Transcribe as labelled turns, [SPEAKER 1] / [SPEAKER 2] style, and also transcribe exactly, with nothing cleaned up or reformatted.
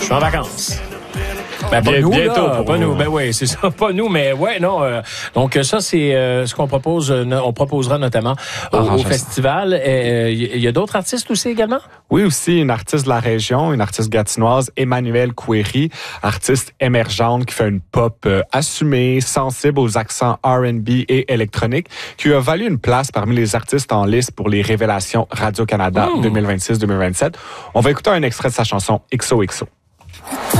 [SPEAKER 1] suis en vacances. Ben, pas
[SPEAKER 2] Bien,
[SPEAKER 1] nous,
[SPEAKER 2] bientôt
[SPEAKER 1] là,
[SPEAKER 2] pour
[SPEAKER 1] pas
[SPEAKER 2] vous.
[SPEAKER 1] nous. Ben oui, c'est ça, pas nous, mais ouais, non. Euh, donc ça, c'est euh, ce qu'on propose. Euh, on proposera notamment au, au festival. Il euh, y, y a d'autres artistes aussi également?
[SPEAKER 2] Oui, aussi une artiste de la région, une artiste gatinoise, Emmanuelle Couéry, artiste émergente qui fait une pop euh, assumée, sensible aux accents R and B et électronique, qui a valu une place parmi les artistes en liste pour les révélations Radio-Canada mmh. deux mille vingt-six deux mille vingt-sept. On va écouter un extrait de sa chanson X O X O.